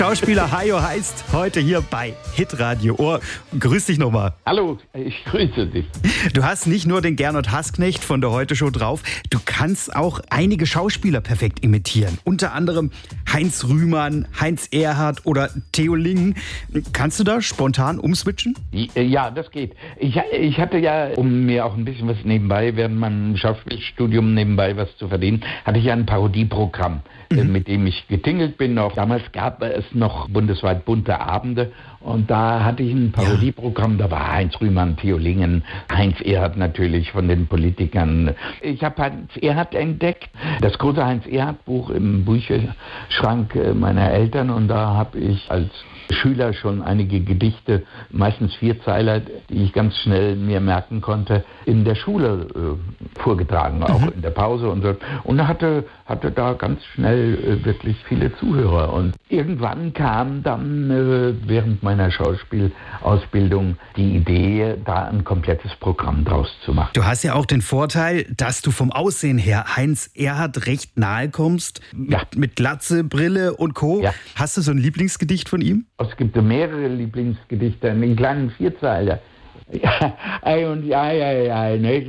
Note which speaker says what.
Speaker 1: Schauspieler Hajo Heist heute hier bei Hitradio Ohr. Grüß dich nochmal.
Speaker 2: Hallo, ich grüße dich.
Speaker 1: Du hast nicht nur den Gernot Hassknecht von der Heute-Show drauf, du kannst auch einige Schauspieler perfekt imitieren. Unter anderem Heinz Rühmann, Heinz Erhardt oder Theo Lingen. Kannst du da spontan umswitchen?
Speaker 2: Ja, das geht. Ich hatte ja, um mir auch ein bisschen was nebenbei, während meinem Schauspielstudium nebenbei was zu verdienen, hatte ich ja ein Parodieprogramm, mit dem ich getingelt bin. Auch damals gab es noch bundesweit bunte Abende und da hatte ich ein Parodieprogramm, da war Heinz Rühmann, Theo Lingen, Heinz Erhardt natürlich von den Politikern. Ich habe Heinz Erhardt entdeckt, das große Heinz Erhardt Buch im Bücherschrank meiner Eltern, und da habe ich als Schüler schon einige Gedichte, meistens Vierzeiler, die ich ganz schnell mir merken konnte, in der Schule vorgetragen, auch in der Pause und so. Und hatte da ganz schnell wirklich viele Zuhörer. Und irgendwann kam dann während meiner Schauspielausbildung die Idee, da ein komplettes Programm draus zu machen.
Speaker 1: Du hast ja auch den Vorteil, dass du vom Aussehen her Heinz Erhardt recht nahe kommst, mit Glatze, Brille und Co.
Speaker 2: Ja.
Speaker 1: Hast du so ein Lieblingsgedicht von ihm?
Speaker 2: Es gibt mehrere Lieblingsgedichte, einen kleinen Vierzeiler. Ja, ei und ja, ne?